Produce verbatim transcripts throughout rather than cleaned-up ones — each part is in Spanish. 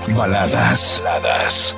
Baladas. Baladas.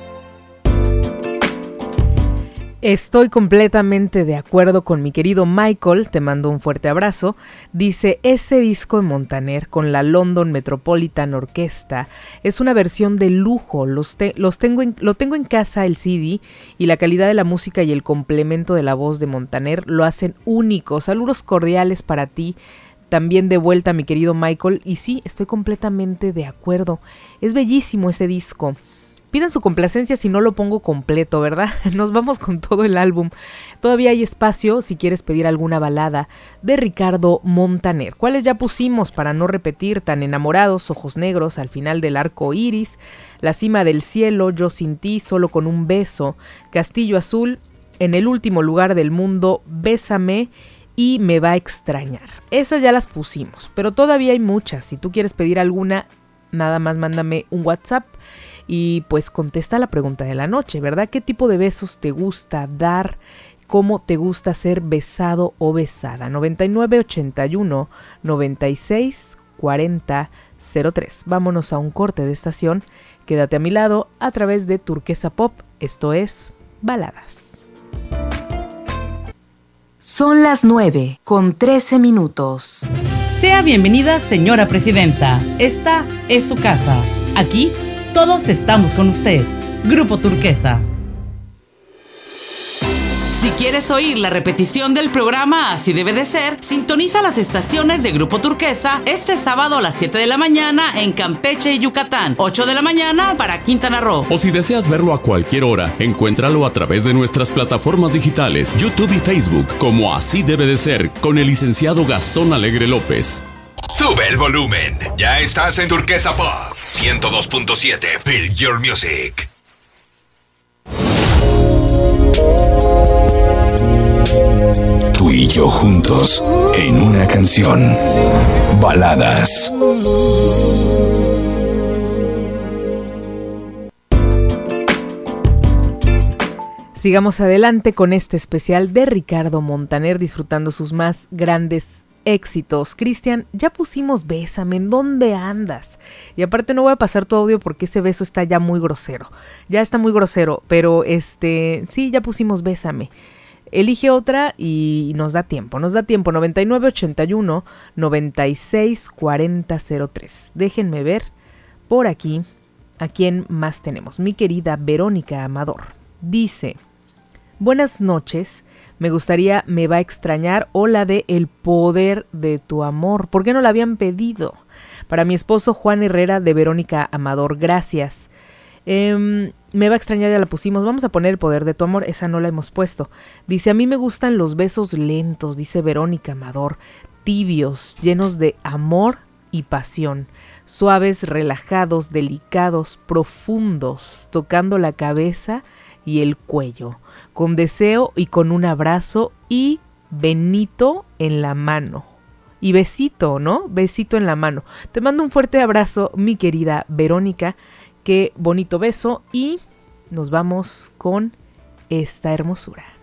Estoy completamente de acuerdo con mi querido Michael, te mando un fuerte abrazo. Dice, ese disco de Montaner con la London Metropolitan Orchestra es una versión de lujo, los te- los tengo en- lo tengo en casa el C D y la calidad de la música y el complemento de la voz de Montaner lo hacen único. Saludos cordiales para ti, también de vuelta mi querido Michael, y sí, estoy completamente de acuerdo, es bellísimo ese disco. Pidan su complacencia si no lo pongo completo, ¿verdad? Nos vamos con todo el álbum. Todavía hay espacio si quieres pedir alguna balada de Ricardo Montaner. ¿Cuáles ya pusimos para no repetir? Tan enamorados, Ojos negros, Al final del arco iris, La cima del cielo, Yo sin ti, Solo con un beso, Castillo azul, En el último lugar del mundo, Bésame y Me va a extrañar. Esas ya las pusimos, pero todavía hay muchas. Si tú quieres pedir alguna, nada más mándame un WhatsApp y pues contesta la pregunta de la noche, ¿verdad? ¿Qué tipo de besos te gusta dar? ¿Cómo te gusta ser besado o besada? noventa y nueve ochenta y uno noventa y seis cuarenta cero tres. Vámonos a un corte de estación. Quédate a mi lado a través de Turquesa Pop. Esto es Baladas. Son las nueve con trece minutos. Sea bienvenida, señora presidenta. Esta es su casa. Aquí todos estamos con usted. Grupo Turquesa. Si quieres oír la repetición del programa Así debe de ser, sintoniza las estaciones de Grupo Turquesa este sábado a las siete de la mañana en Campeche y Yucatán, ocho de la mañana para Quintana Roo. O si deseas verlo a cualquier hora, encuéntralo a través de nuestras plataformas digitales, YouTube y Facebook, como Así debe de ser, con el licenciado Gastón Alegre López. Sube el volumen. Ya estás en Turquesa Pop ciento dos punto siete. Feel your music. Tú y yo juntos en una canción. Baladas. Sigamos adelante con este especial de Ricardo Montaner, disfrutando sus más grandes éxitos. Cristian, ya pusimos Bésame, ¿en dónde andas? Y aparte no voy a pasar tu audio porque ese beso está ya muy grosero. Ya está muy grosero, pero este, sí, ya pusimos Bésame. Elige otra y nos da tiempo, nos da tiempo. noventa y nueve ochenta y uno noventa y seis cuarenta cero tres. Déjenme ver por aquí a quién más tenemos. Mi querida Verónica Amador dice: buenas noches, me gustaría Me va a extrañar o la de El poder de tu amor. ¿Por qué no la habían pedido? Para mi esposo Juan Herrera, de Verónica Amador, gracias. Eh, me va a extrañar, ya la pusimos. Vamos a poner El poder de tu amor, esa no la hemos puesto. Dice: a mí me gustan los besos lentos, dice Verónica Amador, tibios, llenos de amor y pasión, suaves, relajados, delicados, profundos, tocando la cabeza y el cuello, con deseo y con un abrazo y benito en la mano. Y besito, ¿no? Besito en la mano. Te mando un fuerte abrazo, mi querida Verónica. Qué bonito beso, y nos vamos con esta hermosura.